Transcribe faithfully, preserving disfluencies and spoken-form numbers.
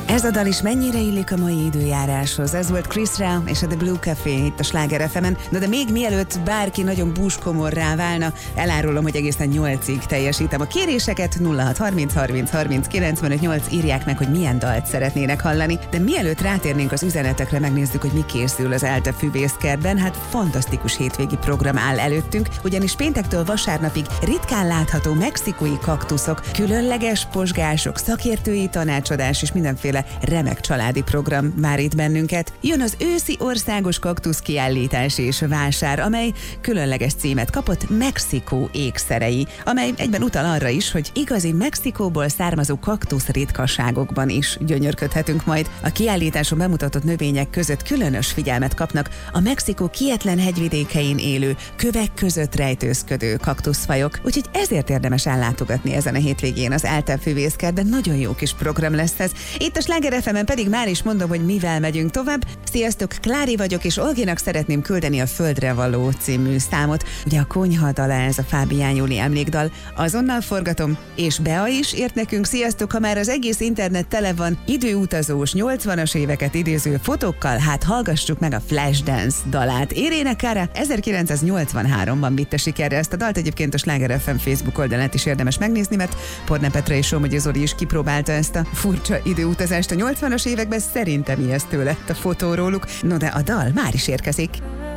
Ez a dal is mennyire illik a mai időjáráshoz. Ez volt Chris Rea és a The Blue Café itt a Sláger ef emen. Na de még mielőtt bárki nagyon búskomorrá válna, elárulom, hogy egészen nyolcig teljesítem a kéréseket. nulla hat harminc harminc harminc kilencvenöt nyolc írják meg, hogy milyen dalt szeretnének hallani. De mielőtt rátérnénk az üzenetekre, megnézzük, hogy mi készül az ELTE Füvészkertben. Hát fantasztikus hétvégi program áll előttünk, ugyanis péntektől vasárnapig ritkán látható mexikói kaktuszok, különleges pozsgások, szakértői tanácsadás és mindenféle remek családi program vár itt bennünket. Jön az őszi országos kaktusz kiállítás és vásár, amely különleges címet kapott Mexikó ékszerei, amely egyben utal arra is, hogy igazi Mexikóból származó kaktusz ritkaságokban is gyönyörködhetünk majd. A kiállításon bemutatott növények között különös figyelmet kapnak a Mexikó kietlen hegyvidékein élő, kövek között rejtőzködő kaktuszfajok, úgyhogy ezért érdemes ellátogatni ezen a hétvégén az ELTE Füvészkertben. Nagyon jó kis program lesz ez. Itt a Sláger ef emen pedig már is mondom, hogy mivel megyünk tovább. Sziasztok, Klári vagyok, és Olginak szeretném küldeni a Földre való című számot. Ugye a Konyha dala, ez a Fábián Júli emlékdal. Azonnal forgatom, és Bea is írt nekünk: sziasztok, ha már az egész internet tele van időutazós, nyolcvanas éveket idéző fotókkal, hát hallgassuk meg a Flashdance dalát. Irene Cara ezerkilencszáznyolcvanháromban vitte sikerre ezt a dalt, egyébként a Sláger ef em Facebook oldalát is érdemes megnézni, mert Porne Petra és Somogyi Zoli is kipróbálta ezt a furcsa időutazást a nyolcvanas években, szerintem ijesztő lett a fotó róluk. No de a dal már is érkezik.